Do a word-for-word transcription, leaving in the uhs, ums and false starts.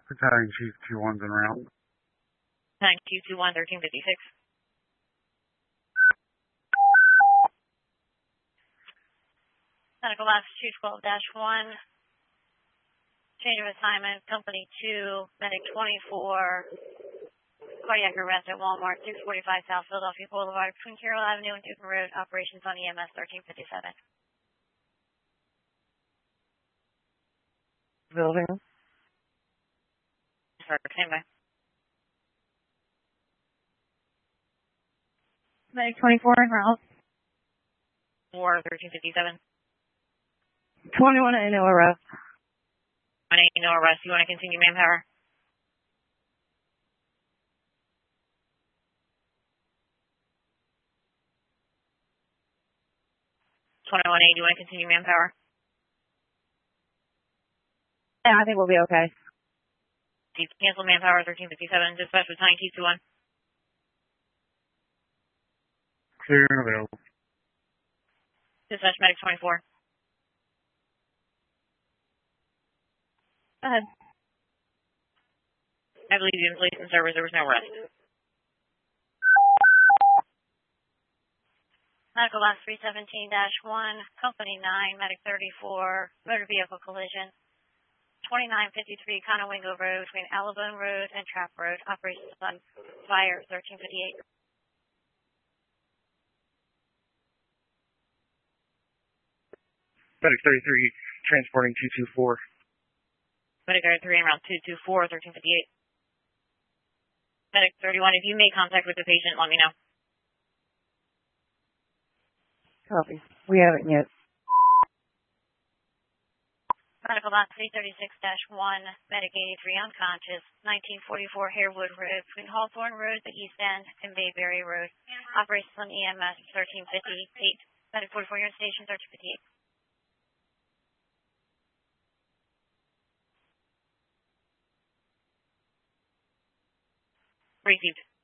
Battalion Chief two one's en route. Battalion Chief two one, thirteen fifty-six. Medical Labs two twelve dash one. Change of assignment, Company two, Medic twenty-four. Cardiac arrest at Walmart, six forty-five South Philadelphia Boulevard, between Carroll Avenue and Newton Road. Operations on E M S thirteen fifty-seven. Building. Sorry, stand by. Medic twenty-four en route. War thirteen fifty-seven. twenty-one A, no arrest. one A, no arrest. You want to continue manpower? twenty-one A, do you want to continue manpower? Yeah, I think we'll be okay. Cancel manpower thirteen fifty-seven. Dispatch Battalion Chief two one. Clear and available. Dispatch Medic twenty-four. Go ahead. I believe you in place and service. There was no arrest. Medical Last three seventeen dash one, Company nine, Medic thirty-four, motor vehicle collision. twenty-nine fifty-three Conowingo Road between Alabone Road and Trap Road. Operations on fire thirteen fifty-eight. Medic thirty-three, transporting two two four. Medic thirty-three en route two two four, thirteen fifty-eight. Medic thirty-one, if you make contact with the patient, let me know. Copy. We haven't yet. Medical Lot three thirty-six dash one, Medic eighty-three unconscious, nineteen forty-four Harewood Road, between Hawthorne Road, the East End, and Bayberry Road. Operations on E M S thirteen fifty-eight. Medic forty-four, your station thirteen fifty-eight. Received.